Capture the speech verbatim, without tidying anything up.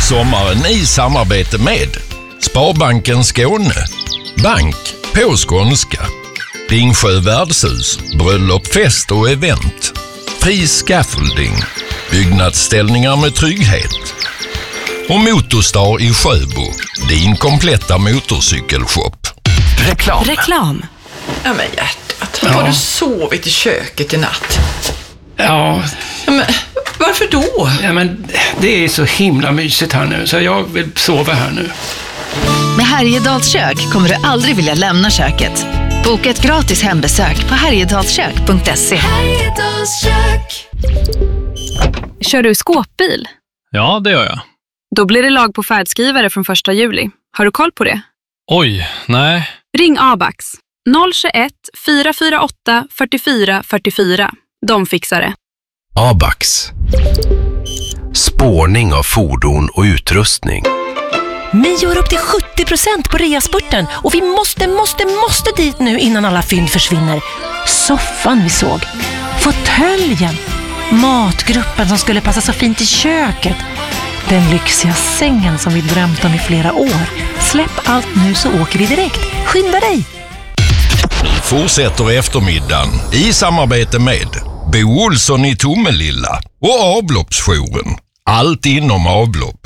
Sommaren i samarbete med Sparbanken Skåne, bank på skånska, Ringsjö värdshus, bröllop, fest och event, Fri Scaffolding, byggnadsställningar med trygghet och Motorstar i Sjöbo, din kompletta motorcykelshop. Reklam. Reklam. Ja men hjärtat, Ja. har du sovit i köket i natt? Ja, Ja, men varför då? ja, men det är så himla mysigt här nu så jag vill sova här nu. Med Härjedals kök kommer du aldrig vilja lämna köket. Boka ett gratis hembesök på härjedalskök punkt se. Kör du skåpbil? Ja, det gör jag. Då blir det lag på färdskrivare från första juli. Har du koll på det? Oj, nej. Ring Abax. noll tjugoett, fyra fyra åtta, fyrtiofyra fyrtiofyra. De fixar det. Abax. Spårning av fordon och utrustning. Mio har upp till sjuttio procent på reaspurten och vi måste, måste, måste dit nu innan alla fynd försvinner. Soffan vi såg, fåtöljen, matgruppen som skulle passa så fint i köket, den lyxiga sängen som vi drömt om i flera år. Släpp allt nu så åker vi direkt. Skynda dig! Fortsätter eftermiddagen i samarbete med Bo Olsson i Tomelilla och avloppsjouren. Allt inom avlopp.